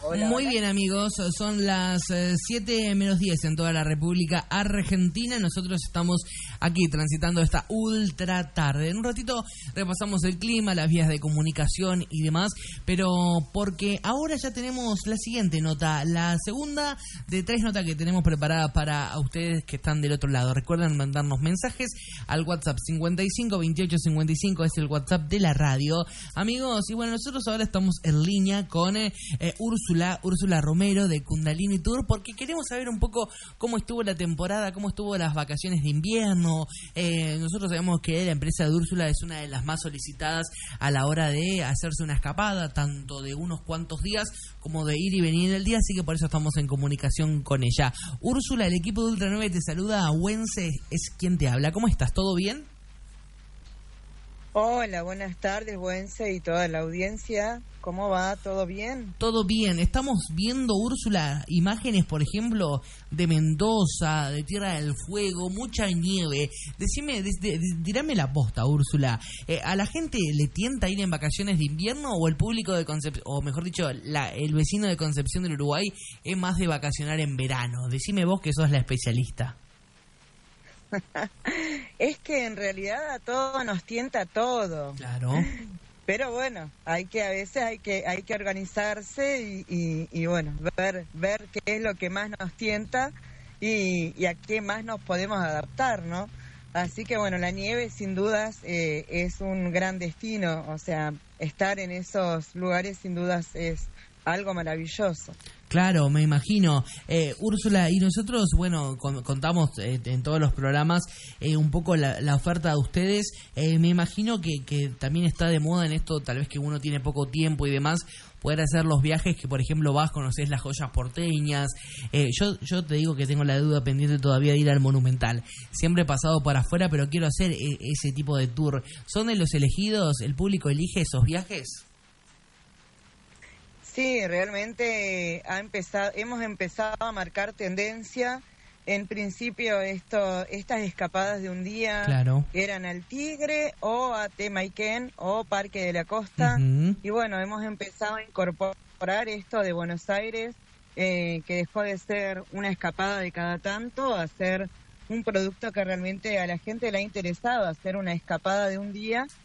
Hola, Muy hola. bien, amigos, son las 7 menos 10 en toda la República Argentina. Nosotros estamos aquí transitando esta ultra tarde. En un ratito repasamos el clima, las vías de comunicación y demás, pero porque ahora ya tenemos la siguiente nota, la segunda de 3 notas que tenemos preparadas para ustedes que están del otro lado. Recuerden mandarnos mensajes al WhatsApp 55 28 55, es el WhatsApp de la radio. Amigos, y bueno, nosotros ahora estamos en línea con Úrsula Romero de Kundalini Tour, porque queremos saber un poco cómo estuvo la temporada, cómo estuvo las vacaciones de invierno. Nosotros sabemos que la empresa de Úrsula es una de las más solicitadas a la hora de hacerse una escapada, tanto de unos cuantos días como de ir y venir en el día, así que por eso estamos en comunicación con ella. Úrsula, el equipo de Ultra 9 te saluda, Wense es quien te habla. ¿Cómo estás? ¿Todo bien? Hola, buenas tardes, Wense y toda la audiencia. ¿Cómo va? ¿Todo bien? Todo bien. Estamos viendo, Úrsula, imágenes, por ejemplo, de Mendoza, de Tierra del Fuego, mucha nieve. Decime, tirame la posta, Úrsula. ¿A la gente le tienta ir en vacaciones de invierno o el público de Concepción, o mejor dicho, el vecino de Concepción del Uruguay es más de vacacionar en verano? Decime vos que sos la especialista. Es que en realidad a todos nos tienta todo. Claro. Pero bueno, a veces hay que organizarse y bueno, ver qué es lo que más nos tienta y a qué más nos podemos adaptar, ¿no? Así que bueno, la nieve sin dudas es un gran destino, o sea, estar en esos lugares sin dudas es algo maravilloso. Claro, me imagino. Úrsula, y nosotros, bueno, contamos en todos los programas un poco la oferta de ustedes. Me imagino que también está de moda en esto, tal vez que uno tiene poco tiempo y demás, poder hacer los viajes que, por ejemplo, conocés las joyas porteñas. Yo te digo que tengo la duda pendiente todavía de ir al Monumental. Siempre he pasado por afuera, pero quiero hacer ese tipo de tour. ¿Son de los elegidos? ¿El público elige esos viajes? Sí, realmente hemos empezado a marcar tendencia. En principio estas escapadas de un día claro. eran al Tigre o a Temaiken o Parque de la Costa. Uh-huh. Y bueno, hemos empezado a incorporar esto de Buenos Aires, que dejó de ser una escapada de cada tanto a ser un producto que realmente a la gente le ha interesado, hacer una escapada de un día